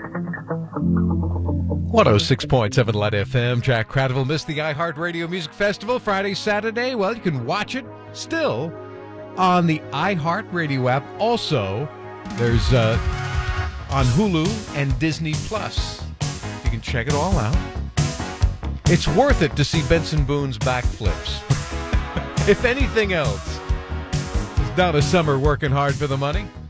106.7 Light FM. Jack Cradville missed the iHeartRadio Music Festival Friday, Saturday. Well, you can watch it still on the iHeartRadio app. Also, there's on Hulu and Disney Plus. You can check it all out. It's worth it to see Benson Boone's backflips. If anything else, it's Donna Summer working hard for the money.